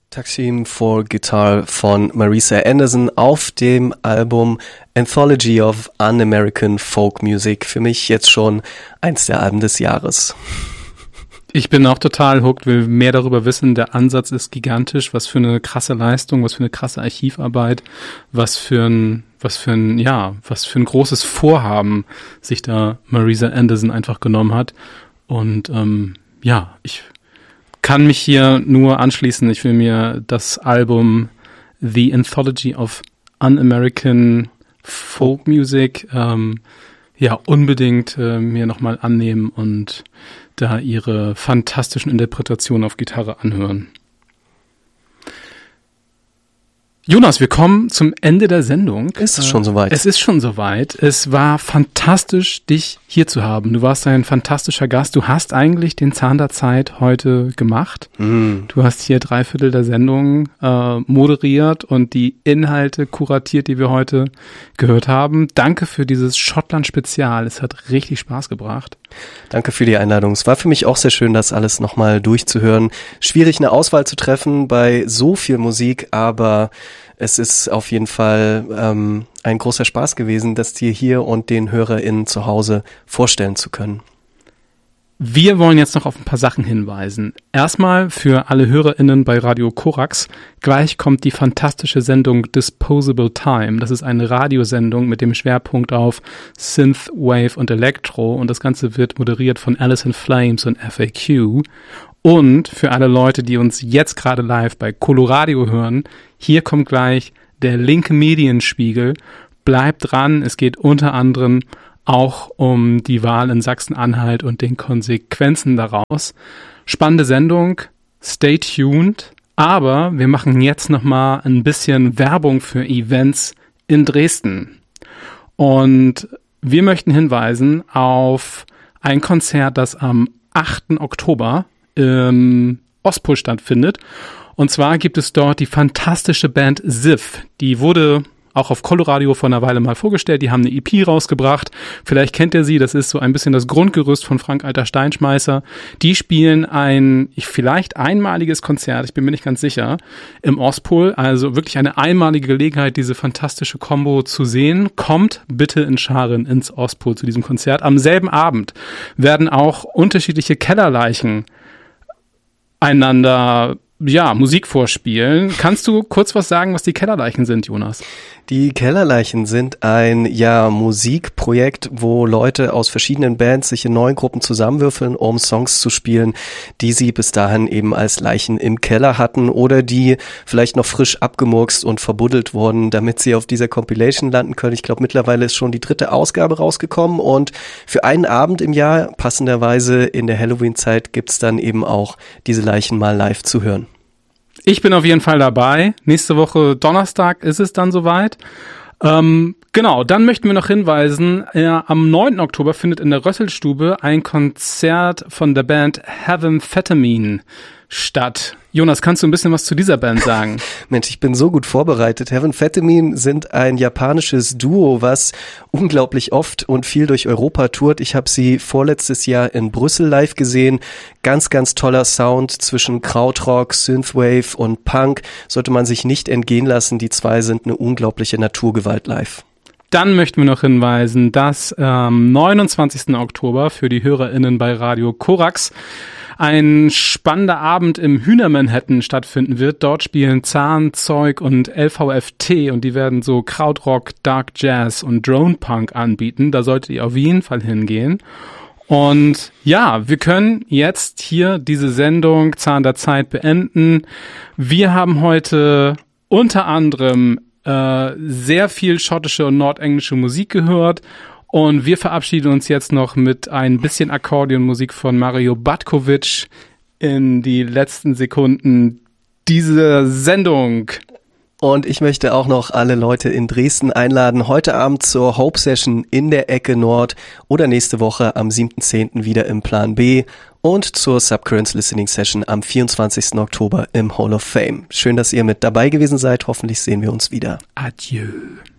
Taksim for Guitar von Marisa Anderson auf dem Album Anthology of Un-American Folk Music. Für mich jetzt schon eins der Alben des Jahres. Ich bin auch total hooked, will mehr darüber wissen. Der Ansatz ist gigantisch. Was für eine krasse Leistung, was für eine krasse Archivarbeit, was für ein großes Vorhaben sich da Marisa Anderson einfach genommen hat. Und ich kann mich hier nur anschließen. Ich will mir das Album The Anthology of Un-American Folk Music unbedingt mir nochmal annehmen und da ihre fantastischen Interpretationen auf Gitarre anhören. Jonas, wir kommen zum Ende der Sendung. Ist es schon soweit? Es ist schon soweit. Es war fantastisch, dich hier zu haben. Du warst ein fantastischer Gast. Du hast eigentlich den Zahn der Zeit heute gemacht. Du hast hier 3/4 der Sendung moderiert und die Inhalte kuratiert, die wir heute gehört haben. Danke für dieses Schottland-Spezial. Es hat richtig Spaß gebracht. Danke für die Einladung. Es war für mich auch sehr schön, das alles nochmal durchzuhören. Schwierig, eine Auswahl zu treffen bei so viel Musik, aber es ist auf jeden Fall ein großer Spaß gewesen, das dir hier und den HörerInnen zu Hause vorstellen zu können. Wir wollen jetzt noch auf ein paar Sachen hinweisen. Erstmal für alle HörerInnen bei Radio Korax. Gleich kommt die fantastische Sendung Disposable Time. Das ist eine Radiosendung mit dem Schwerpunkt auf Synth, Wave und Electro. Und das Ganze wird moderiert von Alice in Flames und FAQ. Und für alle Leute, die uns jetzt gerade live bei Coloradio hören, hier kommt gleich der linke Medienspiegel. Bleibt dran, es geht unter anderem auch um die Wahl in Sachsen-Anhalt und den Konsequenzen daraus. Spannende Sendung, stay tuned. Aber wir machen jetzt nochmal ein bisschen Werbung für Events in Dresden. Und wir möchten hinweisen auf ein Konzert, das am 8. Oktober im Ostpol stattfindet. Und zwar gibt es dort die fantastische Band Sif. Die wurde auch auf Coloradio vor einer Weile mal vorgestellt. Die haben eine EP rausgebracht. Vielleicht kennt ihr sie. Das ist so ein bisschen das Grundgerüst von Frank-Alter Steinschmeißer. Die spielen ein vielleicht einmaliges Konzert, ich bin mir nicht ganz sicher, im Ostpol. Also wirklich eine einmalige Gelegenheit, diese fantastische Combo zu sehen. Kommt bitte in Scharen ins Ostpol zu diesem Konzert. Am selben Abend werden auch unterschiedliche Kellerleichen einander Musik vorspielen. Kannst du kurz was sagen, was die Kellerleichen sind, Jonas? Die Kellerleichen sind ein Musikprojekt, wo Leute aus verschiedenen Bands sich in neuen Gruppen zusammenwürfeln, um Songs zu spielen, die sie bis dahin eben als Leichen im Keller hatten oder die vielleicht noch frisch abgemurkst und verbuddelt wurden, damit sie auf dieser Compilation landen können. Ich glaube, mittlerweile ist schon die 3. Ausgabe rausgekommen und für einen Abend im Jahr, passenderweise in der Halloween-Zeit, gibt's dann eben auch diese Leichen mal live zu hören. Ich bin auf jeden Fall dabei. Nächste Woche Donnerstag ist es dann soweit. Genau, dann möchten wir noch hinweisen, am 9. Oktober findet in der Rösselstube ein Konzert von der Band Heavenphetamine statt. Jonas, kannst du ein bisschen was zu dieser Band sagen? Mensch, ich bin so gut vorbereitet. Heavenphetamine sind ein japanisches Duo, was unglaublich oft und viel durch Europa tourt. Ich habe sie vorletztes Jahr in Brüssel live gesehen. Ganz, ganz toller Sound zwischen Krautrock, Synthwave und Punk. Sollte man sich nicht entgehen lassen. Die zwei sind eine unglaubliche Naturgewalt live. Dann möchten wir noch hinweisen, dass am 29. Oktober für die HörerInnen bei Radio Korax ein spannender Abend im Hühner-Manhattan stattfinden wird. Dort spielen Zahn, Zeug und LVFT und die werden so Krautrock, Dark Jazz und Drone Punk anbieten. Da solltet ihr auf jeden Fall hingehen. Und wir können jetzt hier diese Sendung Zahn der Zeit beenden. Wir haben heute unter anderem sehr viel schottische und nordenglische Musik gehört. Und wir verabschieden uns jetzt noch mit ein bisschen Akkordeonmusik von Mario Batkovic in die letzten Sekunden dieser Sendung. Und ich möchte auch noch alle Leute in Dresden einladen, heute Abend zur Hope Session in der Ecke Nord oder nächste Woche am 7.10. wieder im Plan B und zur Subcurrents Listening Session am 24. Oktober im Hall of Fame. Schön, dass ihr mit dabei gewesen seid. Hoffentlich sehen wir uns wieder. Adieu.